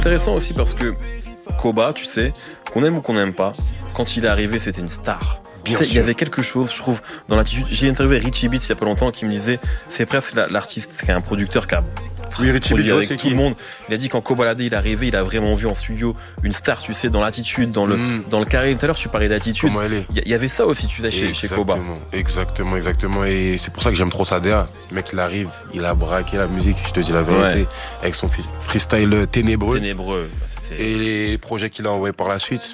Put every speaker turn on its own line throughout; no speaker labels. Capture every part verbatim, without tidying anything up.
Intéressant aussi parce que Koba, tu sais, qu'on aime ou qu'on n'aime pas, quand il est arrivé, c'était une star. Tu sais, il y avait quelque chose, je trouve, dans l'attitude. J'ai interviewé Richie Beats il y a pas longtemps qui me disait c'est presque la, l'artiste, c'est un producteur qui a
oui, Richie Beats
avec
c'est
tout
qui
le monde. Il a dit quand Kobalade il est arrivé, il a vraiment vu en studio une star, tu sais, dans l'attitude, dans le mm. dans le carré. Tout à l'heure, tu parlais d'attitude.
Comment elle est.
Il y, y avait ça aussi, tu sais, chez, chez Koba.
Exactement, exactement. Et c'est pour ça que j'aime trop sa D A. Le mec, il arrive, il a braqué la musique, je te dis la vérité, ouais. Avec son freestyle ténébreux.
Ténébreux.
C'est... Et les projets qu'il a envoyés par la suite,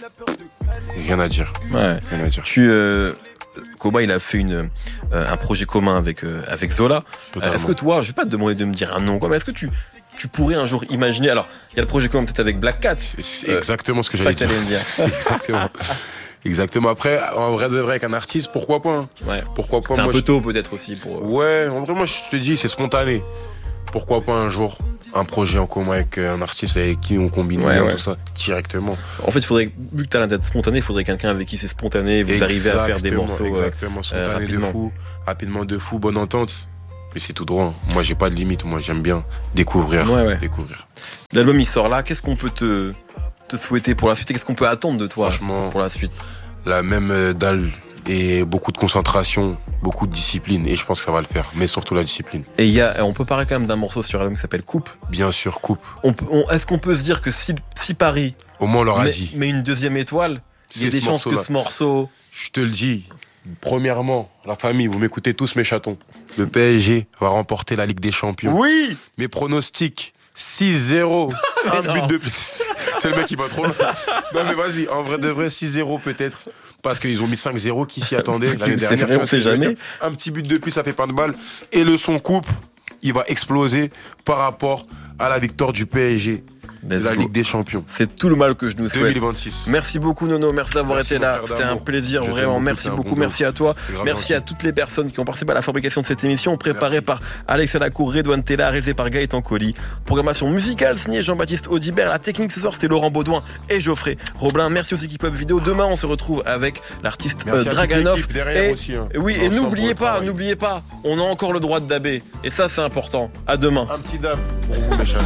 rien à dire.
Ouais.
Rien à dire.
Tu, euh, Koba, il a fait une, euh, un projet commun avec, euh, avec Zola. Euh, est-ce que toi, je vais pas te demander de me dire un nom, quoi, mais est-ce que tu, tu pourrais un jour imaginer. Alors, il y a le projet commun peut-être avec Black Cat.
C'est euh, exactement ce que j'allais dire.
dire.
C'est exactement. Exactement. Après, en vrai de vrai, avec un artiste, pourquoi pas hein.
Ouais.
Pourquoi pas.
C'est
moi,
un peu
je...
tôt peut-être aussi pour.
Ouais, en vrai, moi je te dis, c'est spontané. Pourquoi pas un jour un projet en commun avec un artiste avec qui on combine ouais, bien ouais. tout ça directement.
En fait, il faudrait, vu que tu as l'air d'être spontané, il faudrait quelqu'un avec qui c'est spontané, vous arrivez à faire des morceaux.
Exactement, spontané euh, rapidement. de fou, rapidement de fou, bonne entente. Mais c'est tout droit. Moi, j'ai pas de limite. Moi, j'aime bien découvrir.
Ouais, ouais.
découvrir.
L'album, il sort là. Qu'est-ce qu'on peut te, te souhaiter pour la suite et qu'est-ce qu'on peut attendre de toi
Franchement,
pour la suite?
La même dalle et beaucoup de concentration, beaucoup de discipline. Et je pense que ça va le faire. Mais surtout la discipline.
Et y a, on peut parler quand même d'un morceau sur l'album qui s'appelle Coupe.
Bien sûr, Coupe.
On, on, est-ce qu'on peut se dire que si, si Paris
au moins on leur a
met,
dit.
met une deuxième étoile, il y a des chances que ce morceau...
Je te le dis. Premièrement, la famille, vous m'écoutez tous mes chatons. Le P S G va remporter la Ligue des Champions.
Oui.
Mes pronostics, six zéro. Un
non.
but de plus. C'est le mec qui va trop loin. Non mais vas-y, en vrai de vrai, six zéro peut-être. Parce qu'ils ont mis cinq zéro, qui s'y attendait l'année dernière.
Vrai, on sait jamais.
Un petit but de plus, ça fait pas de balle. Et le son coupe, il va exploser par rapport à la victoire du P S G.
Let's
la
go.
Ligue des Champions.
C'est tout le mal que je nous souhaite.
deux mille vingt-six.
Merci beaucoup Nono, merci d'avoir
merci
été là. C'était un plaisir,
je
vraiment. Merci beaucoup,
bon
merci à toi. Merci
gentil.
à toutes les personnes qui ont participé à la fabrication de cette émission, préparée
merci.
par Alex Lacour, Redouane Tella, réalisée par Gaëtan Colli. Programmation musicale signée Jean-Baptiste Audibert. La technique ce soir, c'était Laurent Baudouin et Geoffrey Roblin. Merci aux équipes web vidéo. Demain, on se retrouve avec l'artiste euh, Draganov.
Et, aussi, hein.
Oui, et n'oubliez pas, n'oubliez pas, on a encore le droit de dabber. Et ça, c'est important. À demain.
Un petit dab pour vous, mes chers.